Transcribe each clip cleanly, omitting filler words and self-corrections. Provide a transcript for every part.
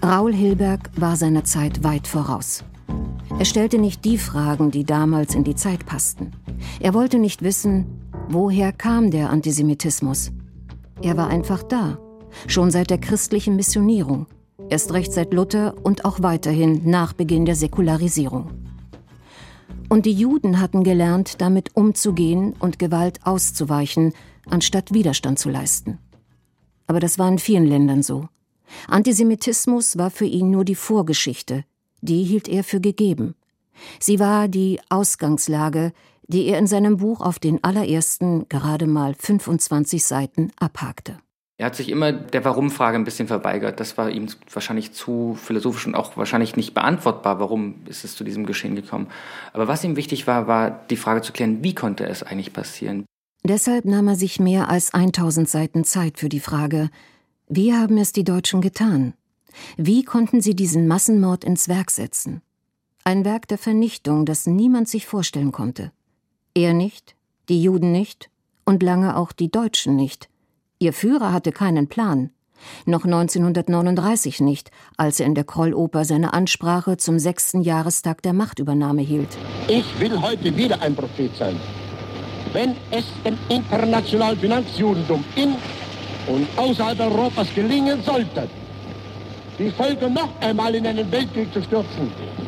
Raoul Hilberg war seiner Zeit weit voraus. Er stellte nicht die Fragen, die damals in die Zeit passten. Er wollte nicht wissen, woher kam der Antisemitismus. Er war einfach da, schon seit der christlichen Missionierung, erst recht seit Luther und auch weiterhin nach Beginn der Säkularisierung. Und die Juden hatten gelernt, damit umzugehen und Gewalt auszuweichen, anstatt Widerstand zu leisten. Aber das war in vielen Ländern so. Antisemitismus war für ihn nur die Vorgeschichte, die hielt er für gegeben. Sie war die Ausgangslage, die er in seinem Buch auf den allerersten, gerade mal 25 Seiten abhakte. Er hat sich immer der Warum-Frage ein bisschen verweigert. Das war ihm wahrscheinlich zu philosophisch und auch wahrscheinlich nicht beantwortbar, warum ist es zu diesem Geschehen gekommen. Aber was ihm wichtig war, war die Frage zu klären, wie konnte es eigentlich passieren? Deshalb nahm er sich mehr als 1000 Seiten Zeit für die Frage, wie haben es die Deutschen getan? Wie konnten sie diesen Massenmord ins Werk setzen? Ein Werk der Vernichtung, das niemand sich vorstellen konnte. Er nicht, die Juden nicht und lange auch die Deutschen nicht. Ihr Führer hatte keinen Plan. Noch 1939 nicht, als er in der Krolloper seine Ansprache zum 6. Jahrestag der Machtübernahme hielt. Ich will heute wieder ein Prophet sein. Wenn es dem internationalen Finanzjudentum in und außerhalb Europas gelingen sollte, die Völker noch einmal in einen Weltkrieg zu stürzen,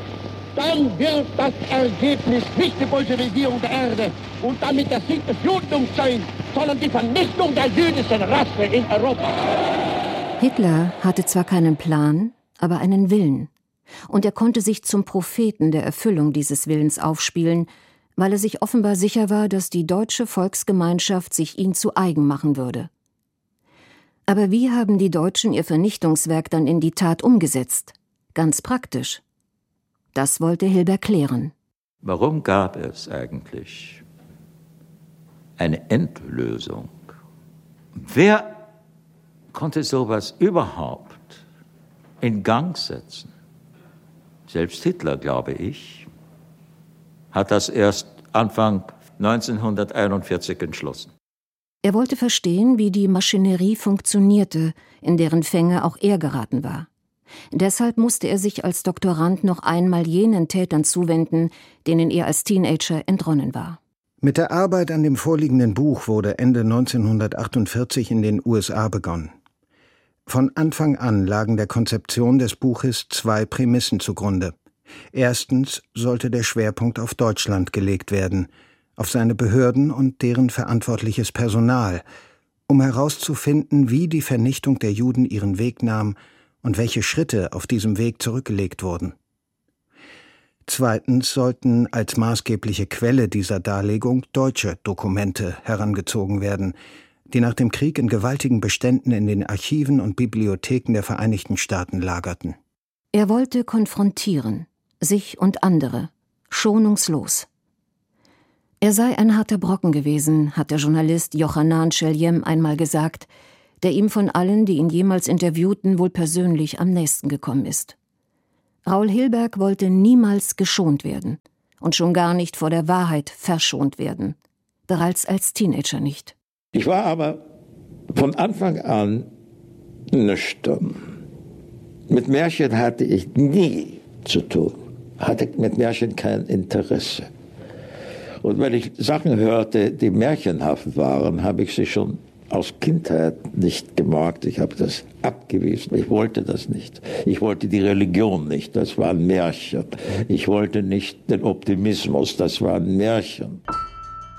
dann wird das Ergebnis nicht die Bolschewisierung der Erde und damit der Sieg des Judentums sein, sondern die Vernichtung der jüdischen Rasse in Europa. Hitler hatte zwar keinen Plan, aber einen Willen. Und er konnte sich zum Propheten der Erfüllung dieses Willens aufspielen, weil er sich offenbar sicher war, dass die deutsche Volksgemeinschaft sich ihn zu eigen machen würde. Aber wie haben die Deutschen ihr Vernichtungswerk dann in die Tat umgesetzt? Ganz praktisch. Das wollte Hilberg klären. Warum gab es eigentlich eine Endlösung? Wer konnte sowas überhaupt in Gang setzen? Selbst Hitler, glaube ich, hat das erst Anfang 1941 entschlossen. Er wollte verstehen, wie die Maschinerie funktionierte, in deren Fänge auch er geraten war. Deshalb musste er sich als Doktorand noch einmal jenen Tätern zuwenden, denen er als Teenager entronnen war. Mit der Arbeit an dem vorliegenden Buch wurde Ende 1948 in den USA begonnen. Von Anfang an lagen der Konzeption des Buches 2 Prämissen zugrunde. Erstens sollte der Schwerpunkt auf Deutschland gelegt werden, auf seine Behörden und deren verantwortliches Personal, um herauszufinden, wie die Vernichtung der Juden ihren Weg nahm und welche Schritte auf diesem Weg zurückgelegt wurden. Zweitens sollten als maßgebliche Quelle dieser Darlegung deutsche Dokumente herangezogen werden, die nach dem Krieg in gewaltigen Beständen in den Archiven und Bibliotheken der Vereinigten Staaten lagerten. Er wollte konfrontieren, sich und andere, schonungslos. Er sei ein harter Brocken gewesen, hat der Journalist Yochanan Sheljem einmal gesagt, der ihm von allen, die ihn jemals interviewten, wohl persönlich am nächsten gekommen ist. Raoul Hilberg wollte niemals geschont werden und schon gar nicht vor der Wahrheit verschont werden, bereits als Teenager nicht. Ich war aber von Anfang an nüchtern. Mit Märchen hatte ich nie zu tun, hatte mit Märchen kein Interesse. Und wenn ich Sachen hörte, die märchenhaft waren, habe ich sie schon aus Kindheit nicht gemocht. Ich habe das abgewiesen. Ich wollte das nicht. Ich wollte die Religion nicht. Das war ein Märchen. Ich wollte nicht den Optimismus. Das war ein Märchen.